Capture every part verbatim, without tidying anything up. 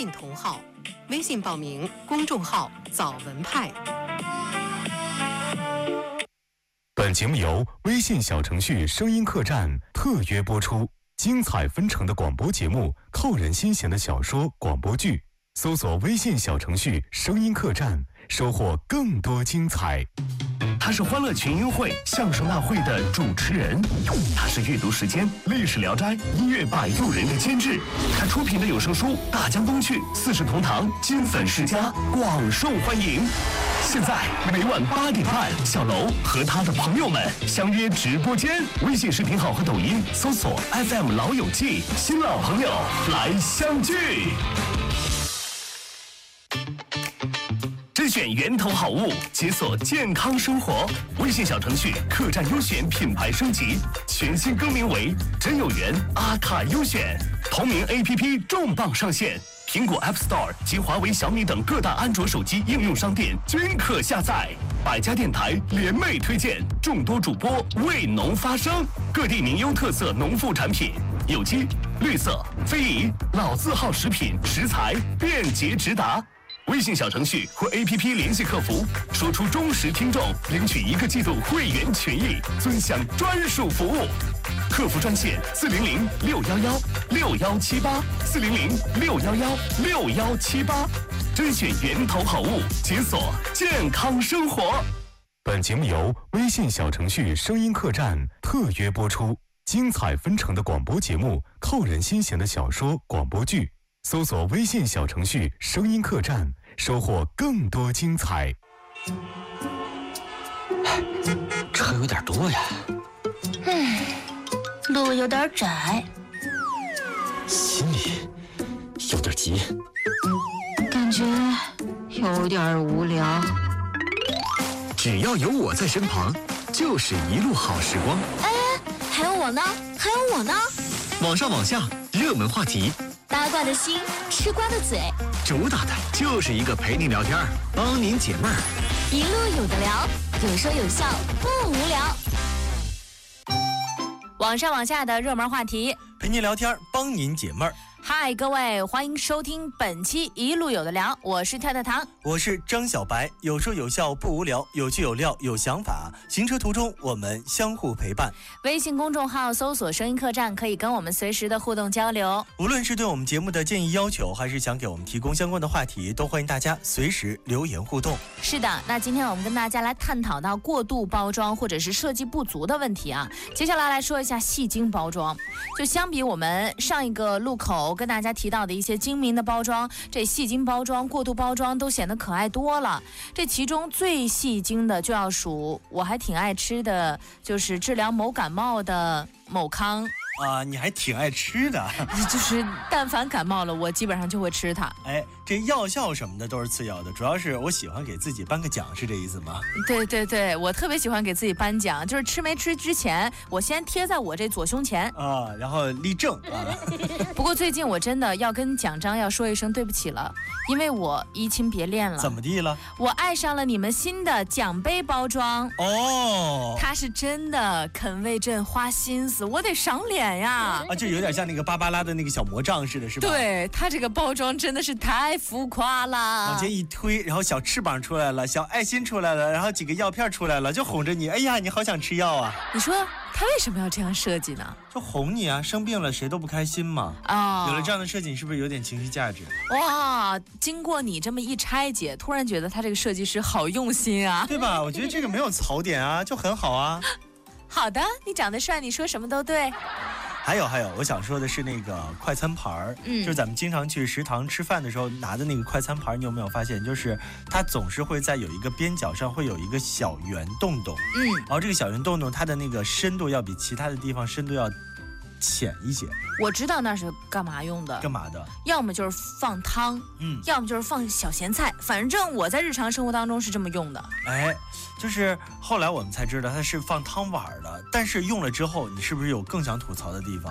信同号，微信报名公众号早文派。 本节目由微信小程序声音客栈特约播出，精彩纷呈的广播节目，扣人心弦的小说广播剧，搜索微信小程序声音客栈，收获更多精彩。 他是欢乐群英会相声大会的主持人，他是阅读时间历史聊斋音乐摆渡人的监制，他出品的有声书《大江东去》四世同堂金粉世家广受欢迎。现在每晚八点半，小楼和他的朋友们相约直播间，微信视频号和抖音搜索 F M 老友记，新老朋友来相聚。甄选源头好物，解锁健康生活。微信小程序客栈优选品牌升级，全新更名为真有缘阿卡优选。同名 A P P 重磅上线，苹果 App Store 及华为、小米等各大安卓手机应用商店均可下载。百家电台联袂推荐，众多主播为农发声，各地名优特色农副产品，有机、绿色、非遗、老字号食品食材便捷直达。微信小程序或 A P P 联系客服，说出忠实听众，领取一个季度会员权益，尊享专属服务。客服专线四零零六幺幺六幺七八四零零六幺幺六幺七八，甄选源头好物，解锁健康生活。 本节目由微信小程序声音客栈特约播出，精彩纷呈的广播节目，扣人心弦的小说广播剧。搜索微信小程序声音客栈，收获更多精彩。 车有点多呀， 嗯，路有点窄， 心里有点急， 感觉有点无聊。 只要有我在身旁，就是一路好时光。 哎，还有我呢，还有我呢。 网上网下，热门话题， 八卦的心，吃瓜的嘴， 主打的就是一个陪您聊天，帮您解闷儿， 一路有的聊，有说有笑，不无聊。网上网下的热门话题， 陪您聊天，帮您解闷儿。 嗨，各位，欢迎收听本期一路有的聊，我是跳跳糖， 我是张小白，有说有笑不无聊，有趣有料有想法，行车途中我们相互陪伴。 微信公众号搜索声音客栈，可以跟我们随时的互动交流。 无论是对我们节目的建议要求，还是想给我们提供相关的话题，都欢迎大家随时留言互动。 是的，那今天我们跟大家来探讨到过度包装或者是设计不足的问题啊。接下来来说一下戏精包装，就相比我们上一个路口跟大家提到的一些精明的包装，这戏精包装、过度包装都显得可爱多了。这其中最戏精的就要数我还挺爱吃的，就是治疗某感冒的某康啊，你还挺爱吃的， 就是但凡感冒了，我基本上就会吃它。 哎，这药效什么的都是次要的，主要是我喜欢给自己颁个奖，是这意思吗？ 对对对，我特别喜欢给自己颁奖，就是吃没吃之前，我先贴在我这左胸前啊，然后立正啊。 不过最近我真的要跟奖章要说一声对不起了，因为我移情别恋了。 怎么地了？ 我爱上了你们新的奖杯包装哦， 他是真的肯为朕花心思，我得赏脸呀！ 啊，就有点像那个芭芭拉的那个小魔杖似的，是吧？ 对，它这个包装真的是太浮夸了。 往前一推，然后小翅膀出来了，小爱心出来了，然后几个药片出来了，就哄着你。哎呀，你好想吃药啊！ 你说他为什么要这样设计呢？ 就哄你啊，生病了谁都不开心嘛。啊、哦，有了这样的设计，你是不是有点情绪价值？ 哇，经过你这么一拆解，突然觉得他这个设计师好用心啊， 对吧？我觉得这个没有槽点啊，就很好啊。 好的，你长得帅，你说什么都对。 还有还有，我想说的是那个快餐盘儿，嗯，就是咱们经常去食堂吃饭的时候拿的那个快餐盘，你有没有发现，就是它总是会在有一个边角上会有一个小圆洞洞，嗯，然后这个小圆洞洞它的那个深度要比其他的地方深度要浅一些。 我知道那是干嘛用的， 干嘛的？ 要么就是放汤，嗯，要么就是放小咸菜，反正我在日常生活当中是这么用的。 哎，就是后来我们才知道它是放汤碗的，但是用了之后，你是不是有更想吐槽的地方？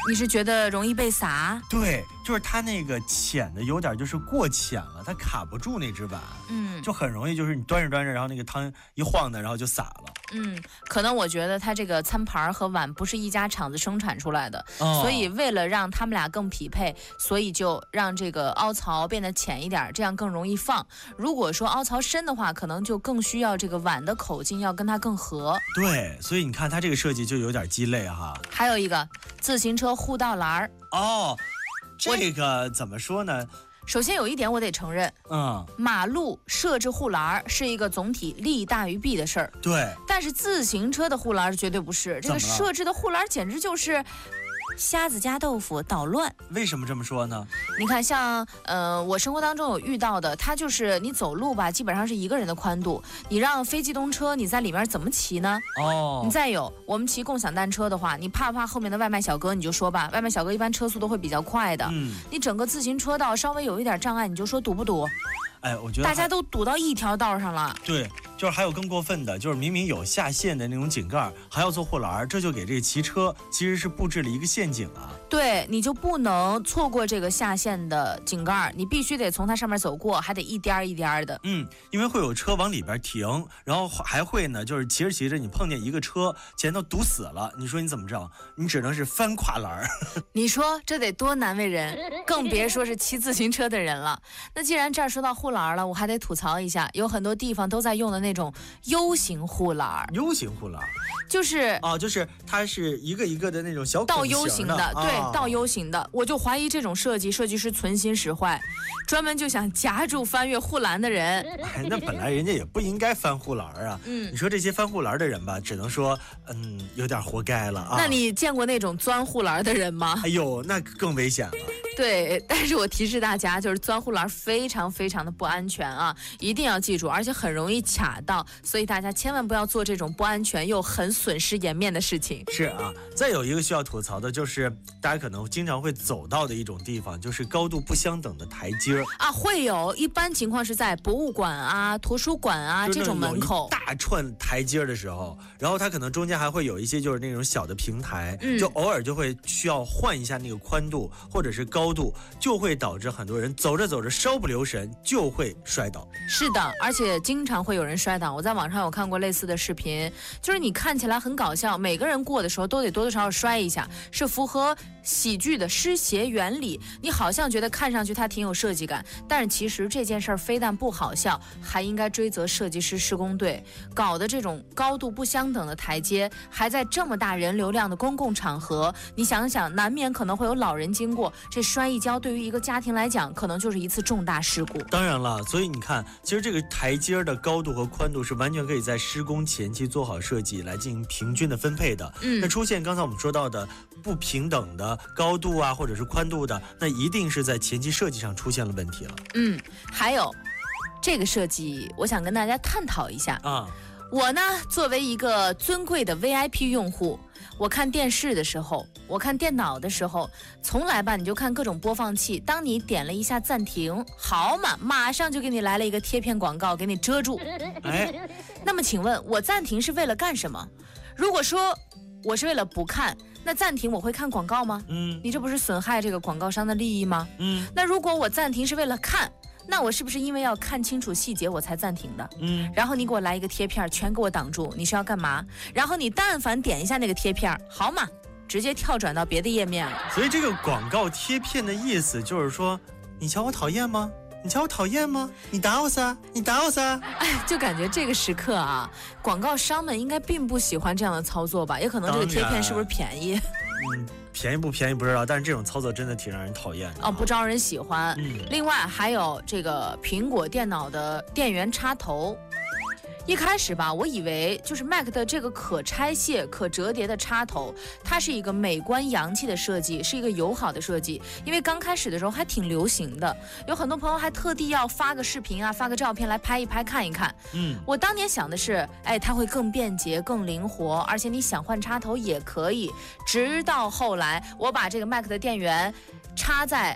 你是觉得容易被洒？ 对，就是它那个浅的有点就是过浅了，它卡不住那只碗，嗯，就很容易就是你端着端着，然后那个汤一晃的，然后就洒了。 嗯，可能我觉得它这个餐盘和碗不是一家厂子生产出来的，哦、所以为了让他们俩更匹配，所以就让这个凹槽变得浅一点，这样更容易放。如果说凹槽深的话，可能就更需要这个碗的口径要跟它更合。 对，所以你看它这个设计就有点鸡肋哈。 还有一个自行车护道栏儿哦，这个怎么说呢？ 首先有一点我得承认，嗯，马路设置护栏是一个总体利大于弊的事儿， 对。 但是自行车的护栏绝对不是，这个设置的护栏简直就是瞎子夹豆腐捣乱。 为什么这么说呢？ 你看像呃我生活当中有遇到的，它就是你走路吧基本上是一个人的宽度，你让非机动车你在里面怎么骑呢？哦，你再有我们骑共享单车的话，你怕不怕后面的外卖小哥？你就说吧，外卖小哥一般车速都会比较快的，嗯，你整个自行车道稍微有一点障碍，你就说堵不堵？ 哎，我觉得大家都堵到一条道上了。 对，就是还有更过分的，就是明明有下线的那种井盖，还要做护栏，这就给这个骑车其实是布置了一个陷阱啊。 对，你就不能错过这个下线的井盖，你必须得从它上面走过，还得一颠一颠的。 嗯，因为会有车往里边停，然后还会呢，就是骑着骑着你碰见一个车前头堵死了，你说你怎么着？你只能是翻跨栏。 你说这得多难为人，更别说是骑自行车的人了。那既然这儿说到护栏了，我还得吐槽一下，有很多地方都在用的那种 U 型护栏。 U 型护栏就是哦，就是它是一个一个的那种小倒 U 型的， 哦、 对，倒 U 型的。我就怀疑这种设计，设计师存心使坏，专门就想夹住翻越护栏的人。 哎，那本来人家也不应该翻护栏啊。嗯，你说这些翻护栏的人吧，只能说，嗯，有点活该了啊。 那你见过那种钻护栏的人吗？ 哎呦，那更危险了。 对，但是我提示大家，就是钻护栏非常非常的不安全啊，一定要记住，而且很容易卡到，所以大家千万不要做这种不安全又很损失颜面的事情。 是啊，再有一个需要吐槽的就是大家可能经常会走到的一种地方，就是高度不相等的台阶啊，会有，一般情况是在博物馆啊、图书馆啊这种门口大串台阶的时候，然后它可能中间还会有一些就是那种小的平台，嗯、就偶尔就会需要换一下那个宽度或者是高度，就会导致很多人走着走着稍不留神就会摔倒。 是的，而且经常会有人摔倒。我在网上有看过类似的视频，就是你看起来很搞笑，每个人过的时候都得多多少少摔一下，是符合喜剧的施鞋原理。你好像觉得看上去它挺有设计感，但是其实这件事儿非但不好笑，还应该追责设计师施工队，搞的这种高度不相等的台阶，还在这么大人流量的公共场合，你想想，难免可能会有老人经过，这摔一跤对于一个家庭来讲，可能就是一次重大事故。 当然了，所以你看，其实这个台阶的高度和宽度是完全可以在施工前期做好设计，来进行平均的分配的。嗯，那出现刚才我们说到的不平等的高度啊，或者是宽度的，那一定是在前期设计上出现了问题了。 嗯，还有这个设计，我想跟大家探讨一下啊。我呢，作为一个尊贵的 V I P 用户，我看电视的时候，我看电脑的时候，从来吧，你就看各种播放器，当你点了一下暂停，好嘛，马上就给你来了一个贴片广告，给你遮住。哎，那么请问我暂停是为了干什么？如果说我是为了不看，那暂停我会看广告吗？嗯，你这不是损害这个广告商的利益吗？嗯，那如果我暂停是为了看，那我是不是因为要看清楚细节我才暂停的？嗯，然后你给我来一个贴片，全给我挡住，你是要干嘛？然后你但凡点一下那个贴片，好嘛，直接跳转到别的页面了。 所以这个广告贴片的意思就是说，你瞧我讨厌吗？你瞧我讨厌吗？你打我噻，你打我噻！ 哎，就感觉这个时刻啊，广告商们应该并不喜欢这样的操作吧？也可能这个贴片是不是便宜？ 嗯，便宜不便宜不知道，但是这种操作真的挺让人讨厌的、 哦，不招人喜欢。嗯，另外还有这个苹果电脑的电源插头。一开始吧，我以为就是 Mac 的这个可拆卸、可折叠的插头，它是一个美观洋气的设计，是一个友好的设计。因为刚开始的时候还挺流行的，有很多朋友还特地要发个视频啊、发个照片来拍一拍、看一看。嗯，我当年想的是，哎，它会更便捷、更灵活，而且你想换插头也可以。直到后来，我把这个 Mac 的电源插在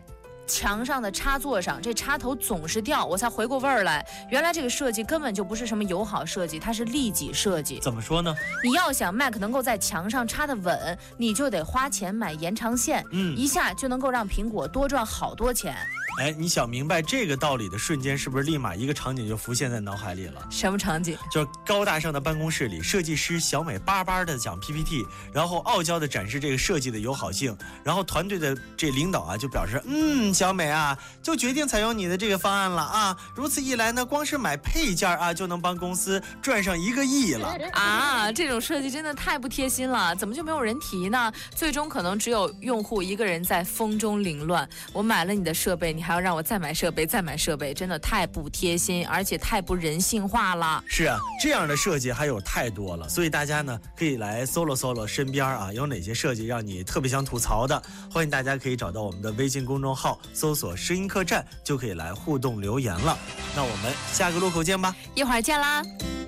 墙上的插座上，这插头总是掉，我才回过味儿来，原来这个设计根本就不是什么友好设计，它是利己设计。 怎么说呢？ 你要想 Mac 能够在墙上插得稳，你就得花钱买延长线，嗯，一下就能够让苹果多赚好多钱。 哎，你想明白这个道理的瞬间，是不是立马一个场景就浮现在脑海里了？ 什么场景？ 就是高大上的办公室里，设计师小美巴巴的讲 P P T， 然后傲娇的展示这个设计的友好性，然后团队的这领导啊就表示，嗯，小美啊，就决定采用你的这个方案了啊，如此一来呢，光是买配件啊就能帮公司赚上一个亿了啊！这种设计真的太不贴心了，怎么就没有人提呢？最终可能只有用户一个人在风中凌乱。我买了你的设备，你还要让我再买设备，再买设备，真的太不贴心，而且太不人性化了。 是啊，这样的设计还有太多了，所以大家呢可以来搜罗搜罗身边啊有哪些设计让你特别想吐槽的，欢迎大家可以找到我们的微信公众号，搜索声音客栈就可以来互动留言了。那我们下个路口见吧， 一会儿见啦。